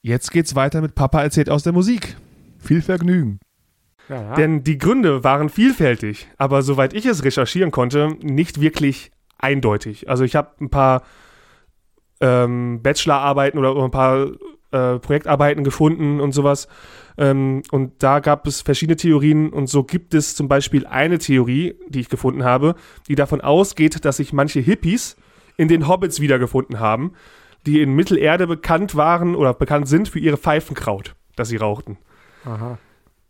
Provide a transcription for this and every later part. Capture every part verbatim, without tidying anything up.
Jetzt geht's weiter mit Papa erzählt aus der Musik. Viel Vergnügen. Ja, ja. Denn die Gründe waren vielfältig, aber soweit ich es recherchieren konnte, nicht wirklich eindeutig. Also ich habe ein paar ähm, Bachelorarbeiten oder ein paar äh, Projektarbeiten gefunden und sowas. Ähm, und da gab es verschiedene Theorien und so gibt es zum Beispiel eine Theorie, die ich gefunden habe, die davon ausgeht, dass sich manche Hippies in den Hobbits wiedergefunden haben, die in Mittelerde bekannt waren oder bekannt sind für ihre Pfeifenkraut, das sie rauchten. Aha.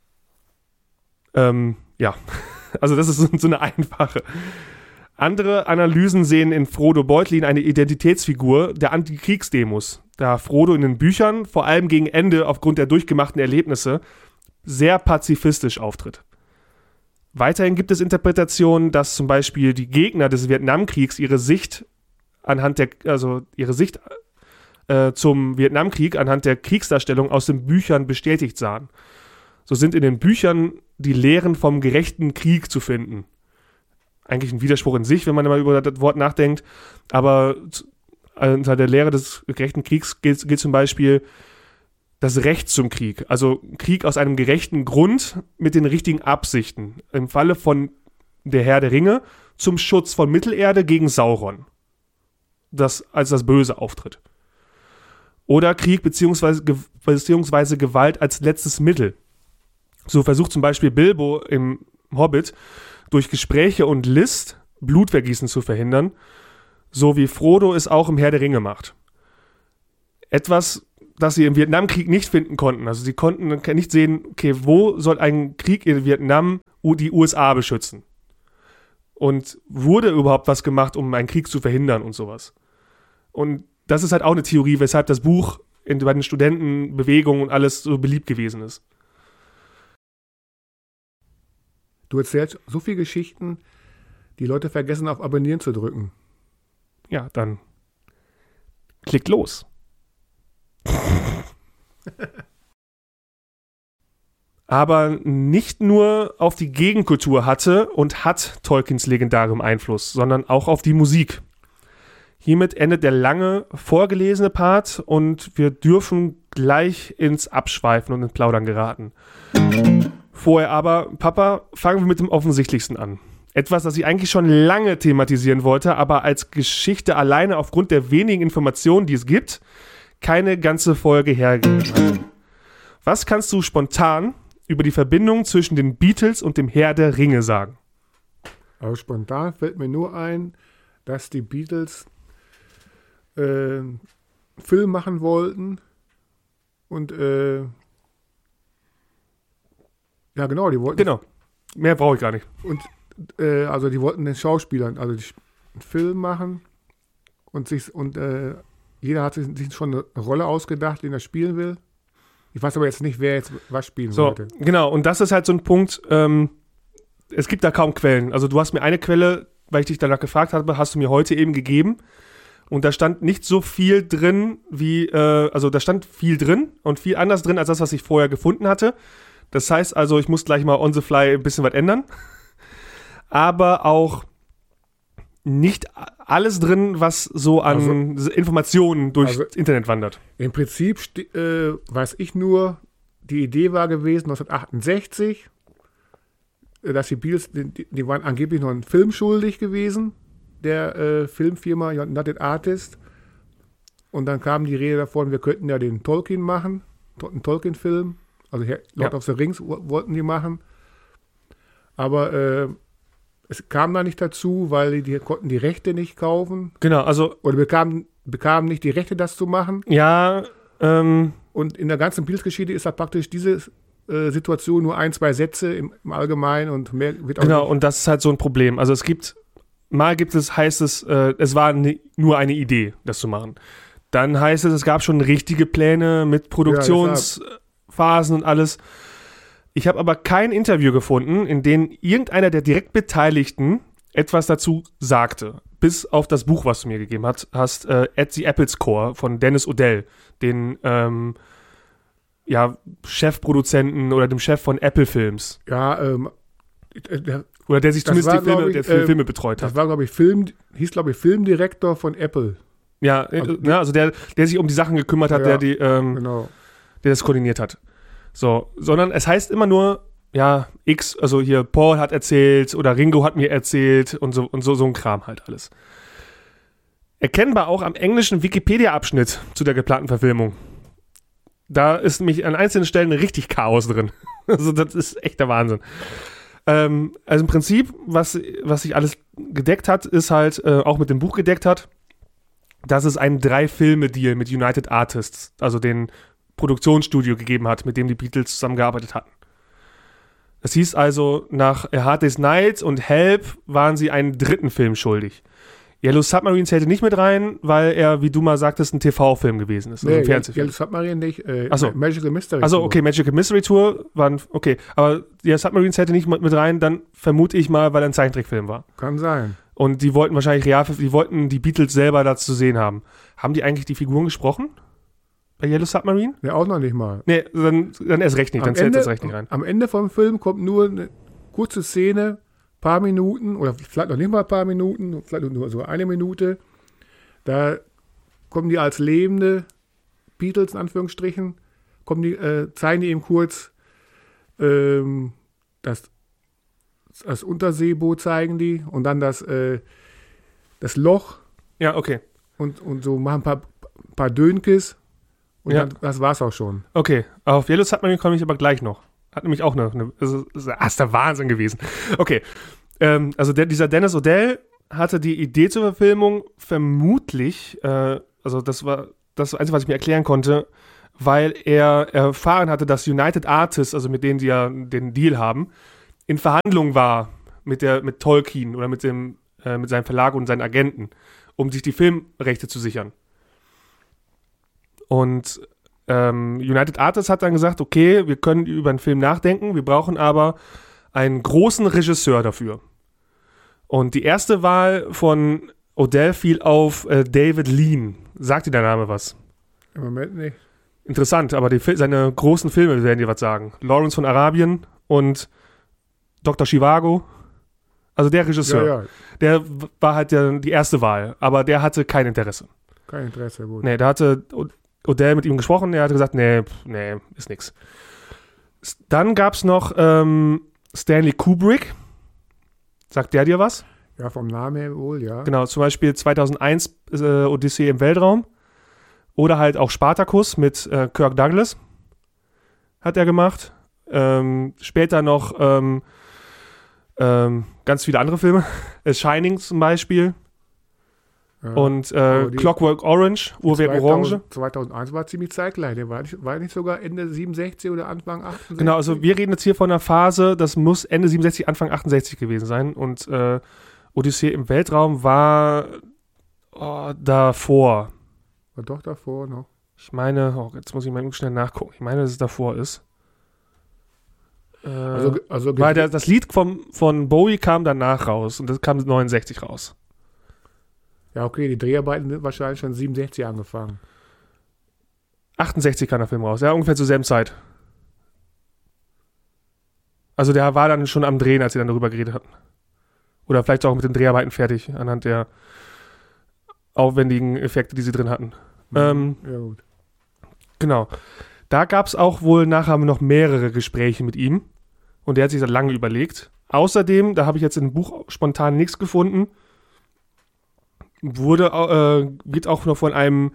Ähm, ja, also das ist so, so eine einfache. Andere Analysen sehen in Frodo Beutlin eine Identitätsfigur der Antikriegsdemos, da Frodo in den Büchern, vor allem gegen Ende aufgrund der durchgemachten Erlebnisse, sehr pazifistisch auftritt. Weiterhin gibt es Interpretationen, dass zum Beispiel die Gegner des Vietnamkriegs ihre Sicht anhand der, also ihre Sicht äh, zum Vietnamkrieg anhand der Kriegsdarstellung aus den Büchern bestätigt sahen. So sind in den Büchern die Lehren vom gerechten Krieg zu finden. Eigentlich ein Widerspruch in sich, wenn man mal über das Wort nachdenkt, aber unter der Lehre des gerechten Kriegs gilt, gilt zum Beispiel das Recht zum Krieg. Also Krieg aus einem gerechten Grund mit den richtigen Absichten. Im Falle von der Herr der Ringe zum Schutz von Mittelerde gegen Sauron, das als das Böse auftritt. Oder Krieg beziehungsweise, beziehungsweise Gewalt als letztes Mittel. So versucht zum Beispiel Bilbo im Hobbit durch Gespräche und List Blutvergießen zu verhindern, so wie Frodo es auch im Herr der Ringe macht. Etwas, das sie im Vietnamkrieg nicht finden konnten. Also sie konnten nicht sehen, okay, wo soll ein Krieg in Vietnam die U S A beschützen? Und wurde überhaupt was gemacht, um einen Krieg zu verhindern und sowas? Und das ist halt auch eine Theorie, weshalb das Buch in, bei den Studentenbewegungen und alles so beliebt gewesen ist. Du erzählst so viele Geschichten, die Leute vergessen auf Abonnieren zu drücken. Ja, dann klickt los. Aber nicht nur auf die Gegenkultur hatte und hat Tolkiens legendärem Einfluss, sondern auch auf die Musik. Hiermit endet der lange vorgelesene Part und wir dürfen gleich ins Abschweifen und ins Plaudern geraten. Vorher aber, Papa, fangen wir mit dem Offensichtlichsten an. Etwas, das ich eigentlich schon lange thematisieren wollte, aber als Geschichte alleine aufgrund der wenigen Informationen, die es gibt, keine ganze Folge hergegeben hat. Was kannst du spontan über die Verbindung zwischen den Beatles und dem Herr der Ringe sagen? Also spontan fällt mir nur ein, dass die Beatles äh, einen Film machen wollten und äh, ja genau, die wollten Genau, mehr brauche ich gar nicht. Und äh, also die wollten den Schauspielern also die, einen Film machen und sich und äh, jeder hat sich, sich schon eine Rolle ausgedacht, den er spielen will. Ich weiß aber jetzt nicht, wer jetzt was spielen so, wollte. Genau, und das ist halt so ein Punkt, ähm, es gibt da kaum Quellen. Also du hast mir eine Quelle, weil ich dich danach gefragt habe, hast du mir heute eben gegeben. Und da stand nicht so viel drin, wie, äh, also da stand viel drin und viel anders drin, als das, was ich vorher gefunden hatte. Das heißt also, ich muss gleich mal on the fly ein bisschen was ändern. Aber auch nicht alles drin, was so an also, Informationen durchs also Internet wandert. Im Prinzip st- äh, weiß ich nur, die Idee war gewesen, neunzehnhundertachtundsechzig, dass die Beatles, die, die waren angeblich noch einen Film schuldig gewesen, der äh, Filmfirma United Artists. Und dann kam die Rede davon, wir könnten ja den Tolkien machen, einen Tolkien-Film. Also Lord ja. of the Rings w- wollten die machen. Aber äh, es kam da nicht dazu, weil die, die konnten die Rechte nicht kaufen. Genau, also... Oder bekamen, bekamen nicht die Rechte, das zu machen. Ja, ähm... Und in der ganzen Beatles-Geschichte ist da praktisch diese äh, Situation nur ein, zwei Sätze im, im Allgemeinen und mehr wird auch Genau, nicht. Und das ist halt so ein Problem. Also es gibt... Mal gibt es, heißt es, äh, es war ne, nur eine Idee, das zu machen. Dann heißt es, es gab schon richtige Pläne mit Produktionsphasen und alles. Ich habe aber kein Interview gefunden, in dem irgendeiner der direkt Beteiligten etwas dazu sagte. Bis auf das Buch, was du mir gegeben hast, hast äh, At the Apples Core von Dennis O'Dell, den ähm, ja, Chefproduzenten oder dem Chef von Apple Films. Ja, ähm, der, oder der sich zumindest war, die Filme, ich, der Film, äh, Filme betreut hat. Das war, glaube ich, Film, hieß, glaube ich, Filmdirektor von Apple. Ja, also, ja, also der, der sich um die Sachen gekümmert hat, ja, der die, ähm, genau. der das koordiniert hat. So, sondern es heißt immer nur, ja, X, also hier Paul hat erzählt oder Ringo hat mir erzählt und so und so, so ein Kram halt alles. Erkennbar auch am englischen Wikipedia-Abschnitt zu der geplanten Verfilmung. Da ist nämlich an einzelnen Stellen richtig Chaos drin. Also das ist echt der Wahnsinn. Ähm, also im Prinzip, was, was sich alles gedeckt hat, ist halt, äh, auch mit dem Buch gedeckt hat, dass es einen Drei-Filme-Deal mit United Artists, also den Produktionsstudio gegeben hat, mit dem die Beatles zusammengearbeitet hatten. Das hieß also, nach A Hard Day's Night und Help waren sie einen dritten Film schuldig. Yellow Submarine zählte nicht mit rein, weil er, wie du mal sagtest, ein T V-Film gewesen ist. Also nee, ein Fernsehfilm. Yellow Submarine nicht, äh, Ach so. Magical Mystery Also Tour. okay, Magical Mystery Tour waren, okay, aber Yellow Submarine zählte nicht mit, mit rein, dann vermute ich mal, weil er ein Zeichentrickfilm war. Kann sein. Und die wollten wahrscheinlich real, die wollten die Beatles selber da zu sehen haben. Haben die eigentlich die Figuren gesprochen? Bei Yellow Submarine? Ne, auch noch nicht mal. Nee, dann, dann erst recht nicht, dann Am zählt Ende, das recht nicht rein. Am Ende vom Film kommt nur eine kurze Szene, paar Minuten oder vielleicht noch nicht mal ein paar Minuten, vielleicht nur so eine Minute. Da kommen die als lebende Beatles in Anführungsstrichen, kommen die, äh, zeigen die eben kurz ähm, das, das Unterseeboot zeigen die und dann das, äh, das Loch Ja, okay. und, und so machen ein paar, paar Dönkes und Ja. dann, das war's auch schon. Okay, auf Yellow Submarine komme ich aber gleich noch. Hat nämlich auch eine, eine das ist, das ist der Wahnsinn gewesen. Okay, ähm, also der, dieser Dennis O'Dell hatte die Idee zur Verfilmung vermutlich, äh, also das war das Einzige, was ich mir erklären konnte, weil er erfahren hatte, dass United Artists, also mit denen sie ja den Deal haben, in Verhandlungen war mit der mit Tolkien oder mit dem äh, mit seinem Verlag und seinen Agenten, um sich die Filmrechte zu sichern. Und ähm, United Artists hat dann gesagt, okay, wir können über einen Film nachdenken, wir brauchen aber einen großen Regisseur dafür. Und die erste Wahl von O'Dell fiel auf äh, David Lean. Sagt dir der Name was? Im Moment nicht. Interessant, aber die, seine großen Filme werden dir was sagen. Lawrence von Arabien und Doktor Zhivago. Also der Regisseur. Ja, ja, Der w- war halt der, die erste Wahl, aber der hatte kein Interesse. kein Interesse, gut. Nee, da hatte O- O'Dell mit ihm gesprochen, er hatte gesagt, nee, pf, nee, ist nix. S- Dann gab's noch ähm, Stanley Kubrick. Sagt der dir was? Ja, vom Namen her wohl, ja. Genau, zum Beispiel zweitausendeins äh, Odyssee im Weltraum. Oder halt auch Spartacus mit äh, Kirk Douglas. Hat er gemacht. Ähm, später noch ähm, ähm, ganz viele andere Filme. A Shining zum Beispiel. Ja. Und äh, Aber die- Clockwork Orange, Uhrwerk Orange. zweitausendeins war ziemlich zeitgleich. Der war nicht, war nicht sogar Ende siebenundsechzig oder Anfang achtundsechzig? Genau, also wir reden jetzt hier von einer Phase, das muss Ende siebenundsechzig, Anfang achtundsechzig gewesen sein. Und äh, Odyssee im Weltraum war oh, davor. War doch davor noch. Ich meine, oh, jetzt muss ich mal schnell nachgucken. Ich meine, dass es davor ist. Äh, Also, also weil der, das Lied vom, von Bowie kam danach raus und das kam neunundsechzig raus. ja, okay, die Dreharbeiten sind wahrscheinlich schon siebenundsechzig angefangen. achtundsechzig kam der Film raus, ja, ungefähr zur selben Zeit. Also der war dann schon am Drehen, als sie dann darüber geredet hatten. Oder vielleicht auch mit den Dreharbeiten fertig, anhand der aufwendigen Effekte, die sie drin hatten. Ähm, Ja, gut. Genau. Da gab es auch wohl nachher noch mehrere Gespräche mit ihm. Und der hat sich das lange überlegt. Außerdem, da habe ich jetzt im Buch spontan nichts gefunden, wurde, äh, wird auch noch von einem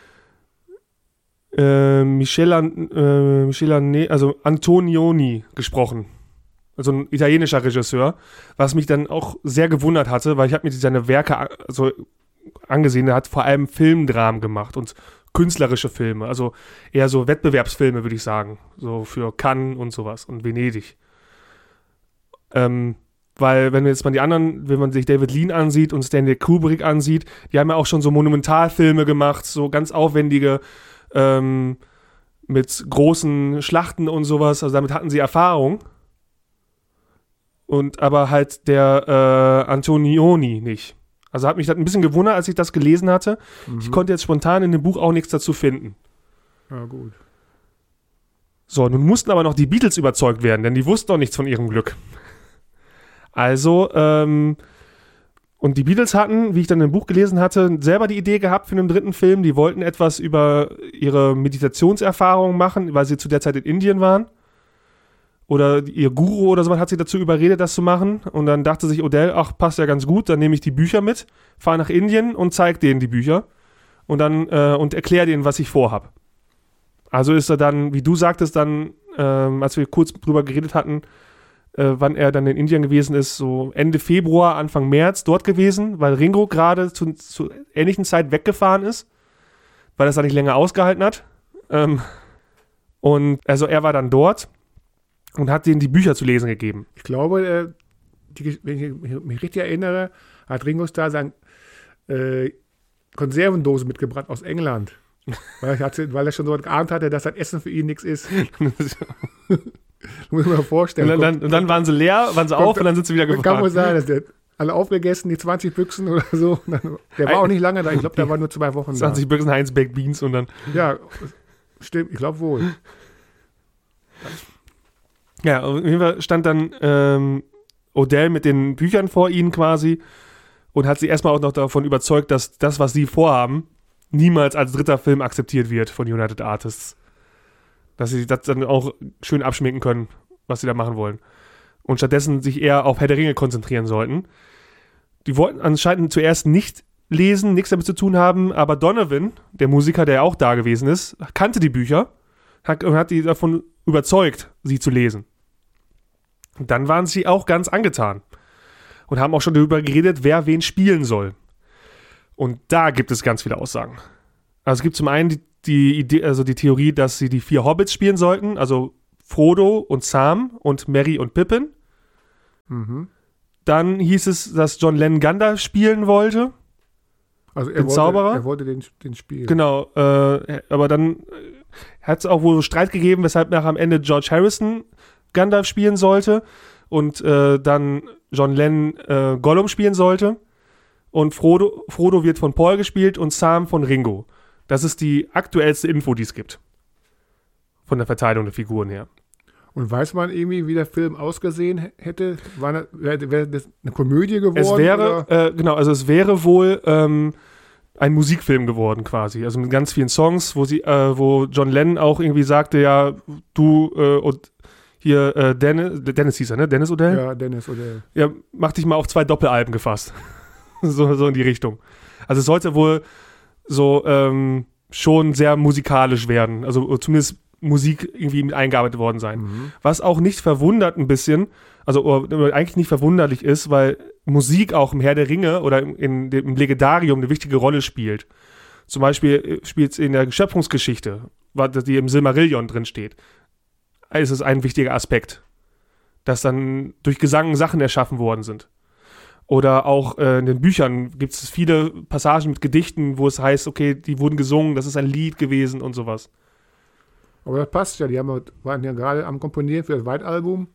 äh, Michel, äh, Michel Arne- also Antonioni gesprochen. Also ein italienischer Regisseur, was mich dann auch sehr gewundert hatte, weil ich habe mir seine Werke a- also angesehen, er hat vor allem Filmdramen gemacht und künstlerische Filme, also eher so Wettbewerbsfilme, würde ich sagen, so für Cannes und sowas und Venedig. Ähm, weil wenn jetzt mal die anderen, wenn man sich David Lean ansieht und Stanley Kubrick ansieht, die haben ja auch schon so Monumentalfilme gemacht, so ganz aufwendige, ähm, mit großen Schlachten und sowas, also damit hatten sie Erfahrung. Und aber halt der äh, Antonioni nicht. Also hat mich das ein bisschen gewundert, als ich das gelesen hatte. Mhm. Ich konnte jetzt spontan in dem Buch auch nichts dazu finden. Ja, gut. So, nun mussten aber noch die Beatles überzeugt werden, denn die wussten doch nichts von ihrem Glück. Also ähm, Und die Beatles hatten, wie ich dann im Buch gelesen hatte, selber die Idee gehabt für einen dritten Film. Die wollten etwas über ihre Meditationserfahrungen machen, weil sie zu der Zeit in Indien waren. Oder ihr Guru oder sowas hat sie dazu überredet, das zu machen. Und dann dachte sich Odell, ach, passt ja ganz gut, dann nehme ich die Bücher mit, fahre nach Indien und zeige denen die Bücher. Und dann äh, und erkläre denen, was ich vorhab. Also ist er dann, wie du sagtest, dann, ähm, als wir kurz drüber geredet hatten, äh, wann er dann in Indien gewesen ist, so Ende Februar, Anfang März dort gewesen, weil Ringo gerade zu, zu ähnlichen Zeit weggefahren ist, weil er es da nicht länger ausgehalten hat. Ähm, und also er war dann dort und hat denen die Bücher zu lesen gegeben. Ich glaube, äh, die, wenn ich mich richtig erinnere, hat Ringo Starr sein äh, Konservendose mitgebracht aus England. Weil, ich hatte, weil er schon dort geahnt hatte, dass das Essen für ihn nichts ist. Muss man mal vorstellen. Und dann, kommt, und dann waren sie leer, waren sie kommt, auf und dann sind sie wieder gefahren. Kann wohl sein, dass der alle aufgegessen, die zwanzig Büchsen oder so. Dann, der war auch nicht lange da. Ich glaube, der war nur zwei Wochen zwanzig da. Büchsen Heinz Baked Beans und dann. Ja, stimmt. Ich glaube wohl. Ja, auf jeden Fall stand dann ähm, Odell mit den Büchern vor ihnen quasi und hat sie erstmal auch noch davon überzeugt, dass das, was sie vorhaben, niemals als dritter Film akzeptiert wird von United Artists. Dass sie das dann auch schön abschminken können, was sie da machen wollen. Und stattdessen sich eher auf Herr der Ringe konzentrieren sollten. Die wollten anscheinend zuerst nicht lesen, nichts damit zu tun haben, aber Donovan, der Musiker, der ja auch da gewesen ist, kannte die Bücher hat, und hat die davon überzeugt, sie zu lesen. Und dann waren sie auch ganz angetan und haben auch schon darüber geredet, wer wen spielen soll. Und da gibt es ganz viele Aussagen. Also es gibt zum einen die, die Idee, also die Theorie, dass sie die vier Hobbits spielen sollten, also Frodo und Sam und Merry und Pippin. Mhm. Dann hieß es, dass John Lennon Gandalf spielen wollte. Also er den wollte, Zauberer. Er wollte den, den spielen. Genau, äh, aber dann hat es auch wohl Streit gegeben, weshalb nach am Ende George Harrison Gandalf spielen sollte und äh, dann John Lennon äh, Gollum spielen sollte. Und Frodo, Frodo wird von Paul gespielt und Sam von Ringo. Das ist die aktuellste Info, die es gibt. Von der Verteilung der Figuren her. Und weiß man irgendwie, wie der Film ausgesehen hätte? Wäre wär das eine Komödie geworden? Es wäre, äh, genau, also es wäre wohl ähm, ein Musikfilm geworden quasi. Also mit ganz vielen Songs, wo sie, äh, wo John Lennon auch irgendwie sagte, ja, du äh, und hier äh, Dennis, Dennis hieß er, ne? Dennis Odell? Ja, Dennis Odell. Ja, mach dich mal auf zwei Doppelalben gefasst. so, so in die Richtung. Also es sollte wohl so ähm, schon sehr musikalisch werden. Also zumindest Musik irgendwie mit eingearbeitet worden sein. Mhm. Was auch nicht verwundert ein bisschen, also oder eigentlich nicht verwunderlich ist, weil Musik auch im Herr der Ringe oder in, in, im Legendarium eine wichtige Rolle spielt. Zum Beispiel spielt es in der Schöpfungsgeschichte, die im Silmarillion drin steht. Es ist ein wichtiger Aspekt, dass dann durch Gesang Sachen erschaffen worden sind. Oder auch äh, in den Büchern gibt es viele Passagen mit Gedichten, wo es heißt, okay, die wurden gesungen, das ist ein Lied gewesen und sowas. Aber das passt ja, die haben, waren ja gerade am Komponieren für das White-Album.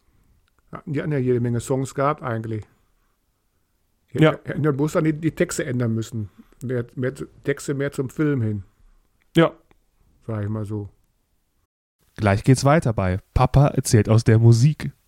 Die hatten ja jede Menge Songs gehabt eigentlich. Die ja. hätten ja bloß dann die, die Texte ändern müssen. Mehr, mehr, Texte mehr zum Film hin. Ja. Sag ich mal so. Gleich geht's weiter bei Papa erzählt aus der Musik.